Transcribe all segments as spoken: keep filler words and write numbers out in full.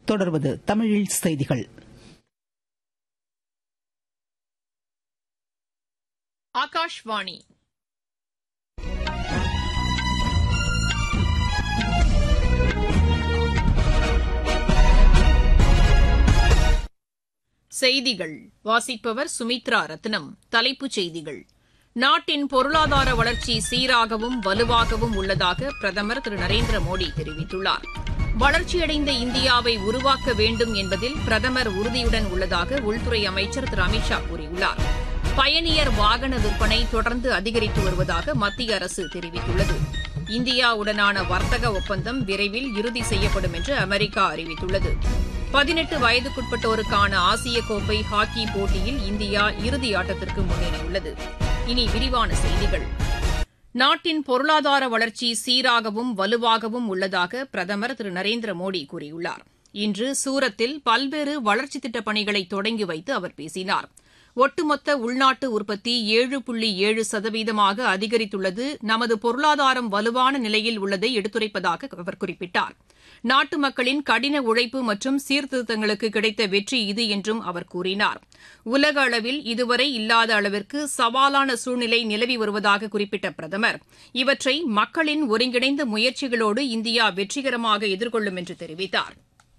தொடர்வது தமிழில் செய்திகள். ஆகாஷ்வாணி செய்திகள் வாசிப்பவர் சுமித்ரா ரத்னம். தலைப்புச் செய்திகள்: நாட்டின் பொருளாதார வளர்ச்சி சீராகவும் வலுவாகவும் உள்ளதாக பிரதமர் திரு நரேந்திர மோடி தெரிவித்துள்ளார். வளர்ச்சியடைந்த இந்தியாவை உருவாக்க வேண்டும் என்பதில் பிரதமர் உறுதியுடன் உள்ளதாக உள்துறை அமைச்சர் திரு அமித் ஷா கூறியுள்ளார். பயணியர் வாகன விற்பனை தொடர்ந்து அதிகரித்து வருவதாக மத்திய அரசு தெரிவித்துள்ளது. இந்தியாவுடனான வர்த்தக ஒப்பந்தம் விரைவில் இறுதி செய்யப்படும் என்று அமெரிக்கா அறிவித்துள்ளது. பதினெட்டு வயதுக்குட்பட்டோருக்கான ஆசிய கோப்பை ஹாக்கி போட்டியில் இந்தியா இறுதி ஆட்டத்திற்கு முன்னேறியுள்ளது. இனி விரிவான செய்திகள். நாட்டின் பொருளாதார வளர்ச்சி சீராகவும் வலுவாகவும் உள்ளதாக பிரதமர் திரு நரேந்திர மோடி கூறியுள்ளார். இன்று சூரத்தில் பல்வேறு வளர்ச்சித் திட்டப் பணிகளை தொடங்கி வைத்து அவர் பேசினார். ஒட்டுமொத்த உள்நாட்டு உற்பத்தி ஏழு புள்ளி ஏழு சதவீதமாக அதிகரித்துள்ளது நமது பொருளாதாரம் வலுவான நிலையில் உள்ளதை எடுத்துரைப்பதாக அவர் குறிப்பிட்டார். நாட்டு மக்களின் கடின உழைப்பு மற்றும் சீர்திருத்தங்களுக்கு கிடைத்த வெற்றி இது என்றும் அவர் கூறினார். உலக அளவில் இதுவரை இல்லாத அளவிற்கு சவாலான சூழ்நிலை நிலவி வருவதாக குறிப்பிட்ட பிரதமர், இவற்றை மக்களின் ஒருங்கிணைந்த முயற்சிகளோடு இந்தியா வெற்றிகரமாக எதிர்கொள்ளும் என்று தெரிவித்தார்.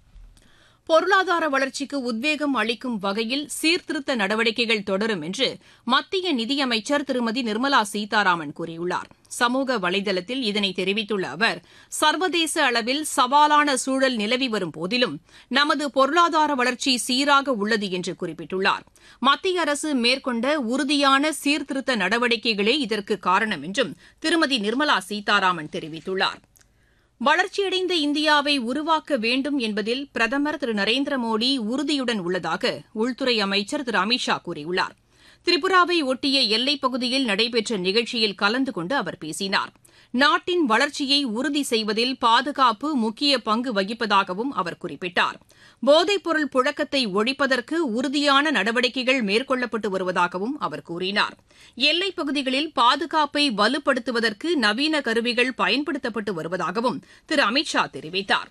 பொருளாதார வளர்ச்சிக்கு உத்வேகம் அளிக்கும் வகையில் சீர்திருத்த நடவடிக்கைகள் தொடரும் என்று மத்திய நிதியமைச்சர் திருமதி நிர்மலா சீதாராமன் கூறியுள்ளார். சமூக வலைதளத்தில் இதனை தெரிவித்துள்ள அவர், சர்வதேச அளவில் சவாலான சூழல் நிலவி வரும் போதிலும் நமது பொருளாதார வளர்ச்சி சீராக உள்ளது என்று குறிப்பிட்டுள்ளார். மத்திய அரசு மேற்கொண்ட உறுதியான சீர்திருத்த நடவடிக்கைகளே இதற்கு காரணம் என்றும் திருமதி நிர்மலா சீதாராமன் தெரிவித்துள்ளார். வளர்ச்சியடைந்த இந்தியாவை உருவாக்க வேண்டும் என்பதில் பிரதமர் திரு நரேந்திர மோடி உறுதியுடன் உள்ளதாக உள்துறை அமைச்சர் திரு அமித் ஷா கூறியுள்ளார். திரிபுராவை ஒட்டிய எல்லைப் பகுதியில் நடைபெற்ற நிகழ்ச்சியில் கலந்து கொண்டு அவர் பேசினார். நாட்டின் வளர்ச்சியை உறுதி செய்வதில் பாதுகாப்பு முக்கிய பங்கு வகிப்பதாகவும் அவர் குறிப்பிட்டார். போதைப்பொருள் புழக்கத்தை ஒழிப்பதற்கு உறுதியான நடவடிக்கைகள் மேற்கொள்ளப்பட்டு வருவதாகவும் அவர் கூறினார். எல்லைப் பகுதிகளில் பாதுகாப்பை வலுப்படுத்துவதற்கு நவீன கருவிகள் பயன்படுத்தப்பட்டு வருவதாகவும் திரு அமித் ஷா தெரிவித்தார்.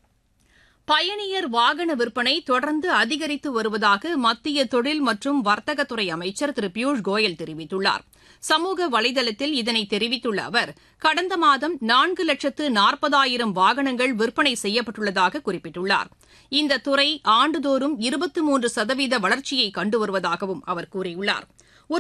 பயணியர் வாகன விற்பனை தொடர்ந்து அதிகரித்து வருவதாக மத்திய தொழில் மற்றும் வர்த்தகத்துறை அமைச்சர் திரு பியூஷ் கோயல் தெரிவித்துள்ளார். சமூக வலைதளத்தில் இதனை தெரிவித்துள்ள அவர், கடந்த மாதம் நான்கு லட்சத்து நாற்பதாயிரம் வாகனங்கள் விற்பனை செய்யப்பட்டுள்ளதாக குறிப்பிட்டுள்ளார். இந்த துறை ஆண்டுதோறும் இருபத்தி மூன்று சதவீத வளர்ச்சியை கண்டு வருவதாகவும் அவர் கூறியுள்ளார்.